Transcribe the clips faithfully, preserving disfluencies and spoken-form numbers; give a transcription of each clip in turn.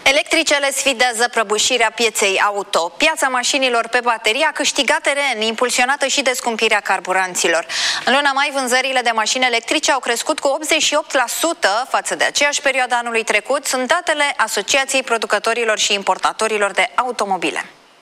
Electricele sfidează prăbușirea pieței auto. Piața mașinilor pe baterie a câștigat teren, impulsionată și de scumpirea carburanților. În luna mai, vânzările de mașini electrice au crescut cu optzeci și opt la sută față de aceeași perioadă anului trecut. Sunt datele Asociației Producătorilor și Importatorilor de Automobile.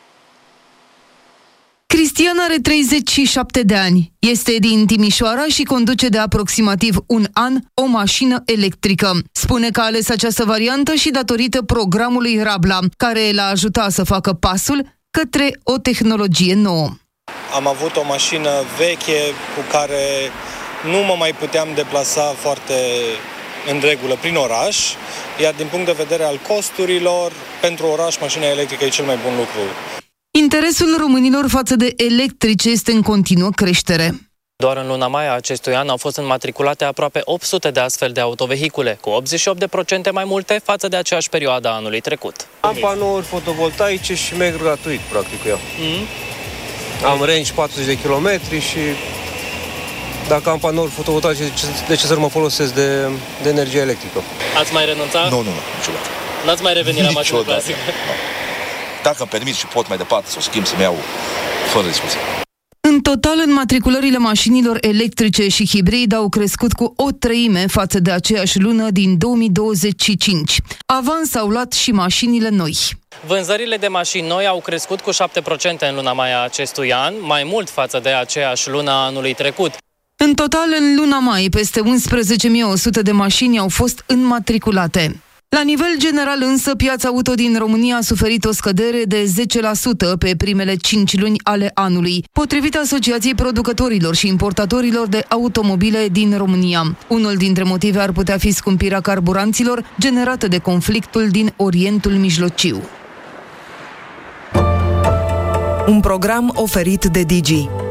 Cristian are treizeci și șapte de ani. Este din Timișoara și conduce de aproximativ un an o mașină electrică. Spune că a ales această variantă și datorită programului Rabla, care l-a ajutat să facă pasul către o tehnologie nouă. Am avut o mașină veche cu care nu mă mai puteam deplasa foarte în regulă prin oraș, iar din punct de vedere al costurilor, pentru oraș mașina electrică e cel mai bun lucru. Interesul românilor față de electrice este în continuă creștere. Doar în luna mai a acestui an au fost înmatriculate aproape opt sute de astfel de autovehicule, cu optzeci și opt la sută mai multe față de aceeași perioadă a anului trecut. Am panouri fotovoltaice și merg gratuit, practic, cu ea. Mm. Am range patruzeci de kilometri și dacă am panouri fotovoltaice, de ce să mă folosesc de, de energie electrică? Ați mai renunțat? Nu, nu, nu, niciodată. N-ați mai revenit la mașină clasică? Dacă îmi permit și pot mai departe să o schimb, să-mi iau fără discuție. În total, înmatriculările mașinilor electrice și hibrid au crescut cu o treime față de aceeași lună din două mii douăzeci și cinci. Avans au luat și mașinile noi. Vânzările de mașini noi au crescut cu șapte la sută în luna mai a acestui an, mai mult față de aceeași lună a anului trecut. În total, în luna mai, peste unsprezece mii o sută de mașini au fost înmatriculate. La nivel general însă, piața auto din România a suferit o scădere de zece la sută pe primele cinci luni ale anului, potrivit Asociației Producătorilor și Importatorilor de Automobile din România. Unul dintre motive ar putea fi scumpirea carburanților generată de conflictul din Orientul Mijlociu. Un program oferit de Digi.